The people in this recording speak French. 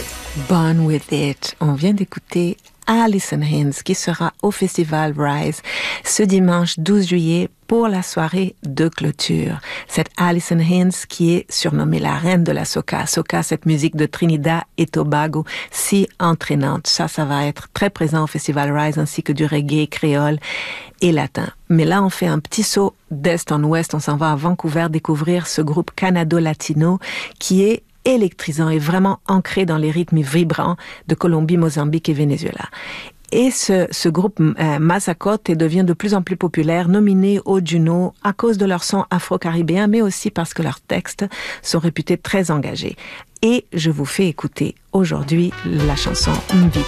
Born With It. On vient d'écouter Alison Hinds qui sera au Festival Rise ce dimanche 12 juillet pour la soirée de clôture. Cette Alison Hinds qui est surnommée la reine de la soca. Soca, cette musique de Trinidad et Tobago si entraînante. Ça va être très présent au Festival Rise ainsi que du reggae créole et latin. Mais là, on fait un petit saut d'est en ouest. On s'en va à Vancouver découvrir ce groupe Canado-Latino qui est électrisant et vraiment ancré dans les rythmes vibrants de Colombie, Mozambique et Venezuela. Et ce groupe Mazacote devient de plus en plus populaire, nominé au Juno à cause de leur son afro-caribéen, mais aussi parce que leurs textes sont réputés très engagés. Et je vous fais écouter aujourd'hui la chanson Mbi.